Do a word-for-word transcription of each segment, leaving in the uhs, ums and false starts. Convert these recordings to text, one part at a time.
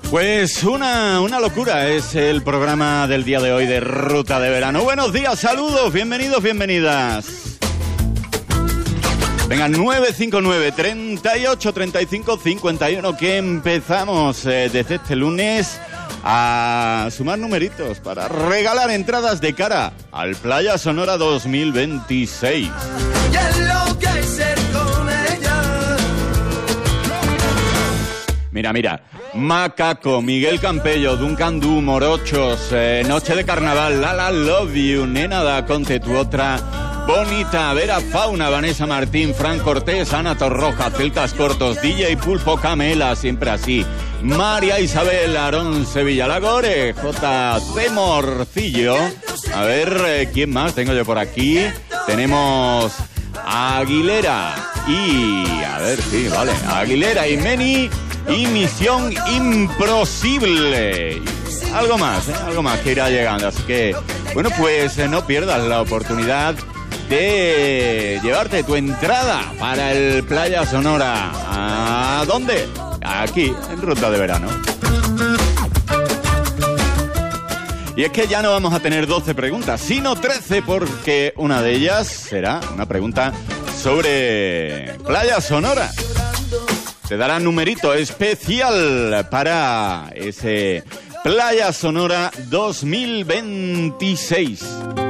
Pues una, una locura es el programa del día de hoy de Ruta de Verano. Buenos días, saludos, bienvenidos, bienvenidas. Venga, nueve cinco nueve, treinta y ocho, treinta y cinco, cincuenta y uno, que empezamos eh, desde este lunes a sumar numeritos para regalar entradas de cara al Playa Sonora dos mil veintiséis. Mira, mira, Macaco, Miguel Campello, Duncan Du, Morochos, eh, Noche de Carnaval, Lala Love You, Nena da Conte, tu otra bonita, Vera Fauna, Vanessa Martín, Fran Cortés, Ana Torroja, Celtas Cortos, D J Pulpo, Camela, siempre así, María Isabel, Aarón Sevilla, Lagore, J C Morcillo, a ver, eh, ¿quién más tengo yo por aquí? Tenemos a Aguilera y, a ver, sí, vale, Aguilera y Meni y Misión Imposible. Algo más, ¿eh? Algo más que irá llegando, así que, bueno, pues eh, no pierdas la oportunidad de llevarte tu entrada para el Playa Sonora. ¿A dónde? Aquí, en Ruta de Verano. Y es que ya no vamos a tener doce preguntas, sino trece, porque una de ellas será una pregunta sobre Playa Sonora. Te dará numerito especial para ese Playa Sonora dos mil veintiséis.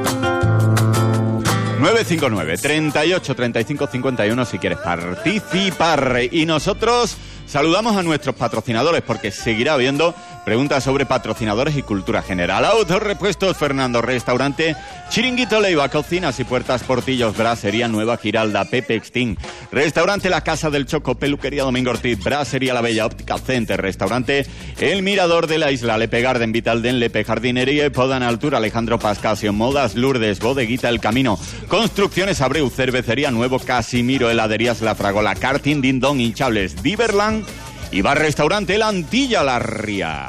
nueve cinco nueve, treinta y ocho, treinta y cinco, cincuenta y uno si quieres participar. Y nosotros saludamos a nuestros patrocinadores, porque seguirá habiendo preguntas sobre patrocinadores y cultura general. Autorepuestos Fernando, Restaurante Chiringuito Leiva, Cocinas y Puertas Portillos, Brasería Nueva Giralda, Pepe Extin, Restaurante La Casa del Choco, Peluquería Domingo Ortiz, Brasería La Bella, Óptica Center, Restaurante El Mirador de la Isla, Lepe Garden, Vitalden, Lepe Jardinería y Podan Altura, Alejandro Pascasio, Modas Lourdes, Bodeguita El Camino, Construcciones Abreu, Cervecería Nuevo Casimiro, Heladerías La Fragola, Karting Dindón, Hinchables, Diverland y Bar Restaurante La Antilla La Ría.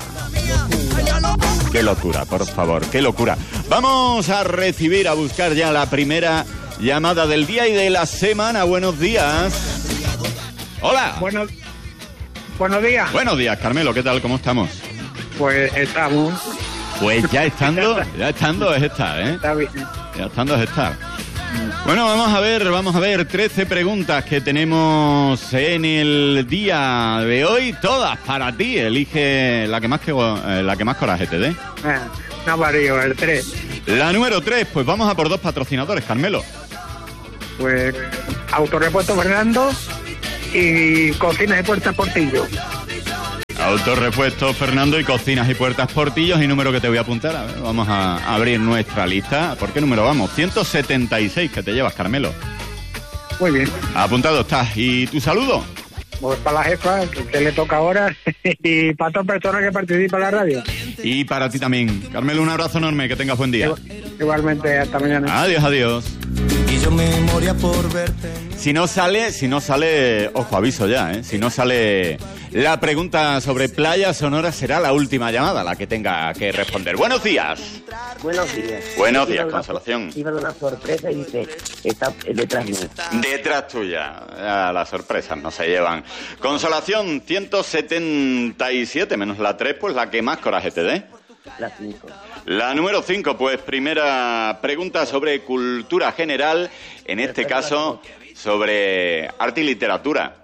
Qué locura, por favor, qué locura. Vamos a recibir, a buscar ya la primera llamada del día y de la semana. Buenos días. Hola. Buenos, buenos días. Buenos días, Carmelo, ¿qué tal? ¿Cómo estamos? Pues estamos. Pues ya estando, ya estando es estar, ¿eh? Está bien. Ya estando es estar. Bueno, vamos a ver, vamos a ver, trece preguntas que tenemos en el día de hoy, todas para ti. Elige la que más que eh, la que más coraje te dé. Eh, no varío, el tres. La número tres, pues vamos a por dos patrocinadores, Carmelo. Pues Autorepuesto Fernando y Cocinas y Puertas Portillo. Autorepuesto Fernando y Cocinas y Puertas Portillos. Y número que te voy a apuntar, a ver, vamos a abrir nuestra lista. ¿Por qué número vamos? ciento setenta y seis que te llevas, Carmelo. Muy bien. Apuntado estás. ¿Y tu saludo? Pues para la jefa, que le toca ahora, y para todas personas que participan en la radio. Y para ti también. Carmelo, un abrazo enorme, que tengas buen día. Igualmente, hasta mañana. Adiós, adiós. Y yo me moría por verte. Si no sale, si no sale, ojo, aviso ya, ¿eh? Si no sale la pregunta sobre Playa Sonora, será la última llamada la que tenga que responder. Buenos días. Buenos días. Buenos días, Consolación. Iba de una sorpresa y dice, está detrás mío. Detrás tuya. Ya, las sorpresas no se llevan. Consolación, ciento setenta y siete menos la tres, pues la que más coraje te dé. La cinco. La número cinco, pues primera pregunta sobre cultura general, en este caso sobre arte y literatura.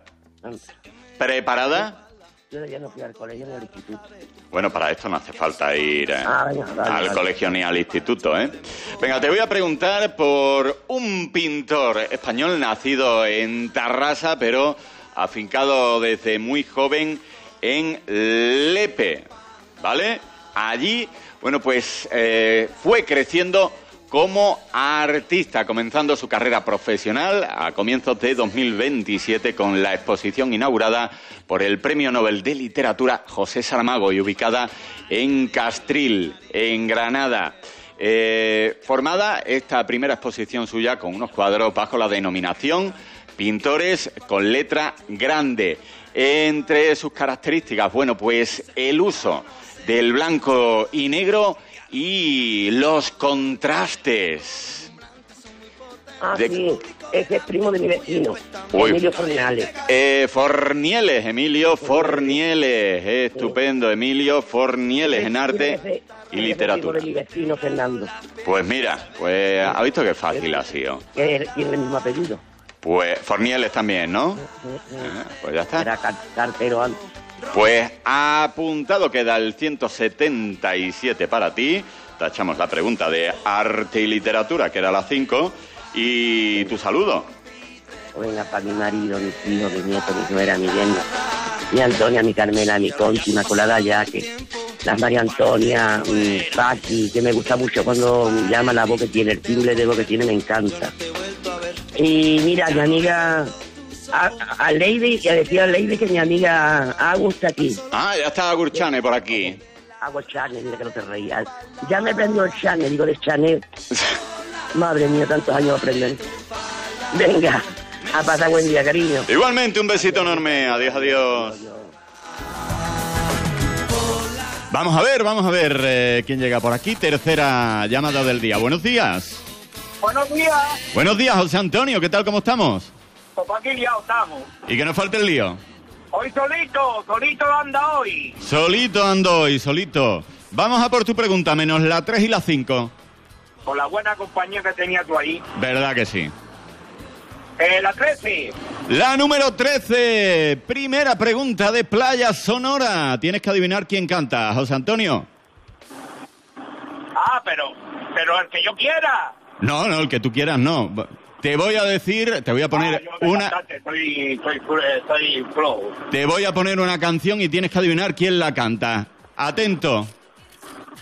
¿Preparada? Yo ya no fui al colegio ni al instituto. Bueno, para esto no hace falta ir eh, ah, venga, dale, al dale. colegio ni al instituto, ¿eh? Venga, te voy a preguntar por un pintor español nacido en Tarrasa, pero afincado desde muy joven en Lepe, ¿vale? Allí, bueno, pues eh, fue creciendo como artista, comenzando su carrera profesional a comienzos de dos mil veintisiete con la exposición inaugurada por el Premio Nobel de Literatura José Saramago y ubicada en Castril, en Granada. Eh, formada esta primera exposición suya con unos cuadros bajo la denominación Pintores con letra grande. Entre sus características, bueno, pues el uso del blanco y negro y los contrastes. Ah, de, sí. ese es primo de mi vecino, Uy. Emilio Fornales. Eh, Fornieles, Emilio Fornieles. Estupendo, Emilio Fornieles en arte Ese- ese y es literatura. primo de mi vecino Fernando, Pues mira, pues ha visto qué fácil ha sido. que tiene el mismo apellido. Pues Fornieles también, ¿no? Ah, pues ya está. Era car- cartero antes. Pues apuntado queda el ciento setenta y siete para ti. Tachamos la pregunta de arte y literatura, que era la cinco. Y tu saludo. Venga, para mi marido, mis hijos, mis nietos, mi nuera, mi yerno, mi Antonia, mi Carmela, mi Conchi, Inmaculada Yaque, las María Antonia, mi Paqui, que me gusta mucho cuando llama la voz que tiene, el timbre de voz que tiene, me encanta. Y mira, mi amiga, a, a Lady, que decía a Lady que mi amiga Agus está aquí. Ah, ya está Gurchane por aquí. Hago Chanel, mira que no te reías. Ya me aprendió el Chanel, digo de Chanel. Madre mía, tantos años aprender. Venga, a pasar buen día, cariño. Igualmente, un besito enorme. Adiós, adiós. Vamos a ver, vamos a ver eh, quién llega por aquí. Tercera llamada del día. Buenos días. Buenos días, Buenos días, José Antonio. ¿Qué tal? ¿Cómo estamos? pues aquí liados estamos. Y que no falte el lío. Hoy solito, solito anda hoy. Solito ando hoy, solito. Vamos a por tu pregunta, menos la tres y la cinco. Con la buena compañía que tenía tú ahí. ¿Verdad que sí? Eh, la trece. La número trece. Primera pregunta de Playa Sonora. Tienes que adivinar quién canta, José Antonio. Ah, pero, pero el que yo quiera. No, no, el que tú quieras, no. Te voy a decir, te voy a poner Ah, yo de una... cantante, Soy, soy, eh, soy flow. Te voy a poner una canción y tienes que adivinar quién la canta. Atento.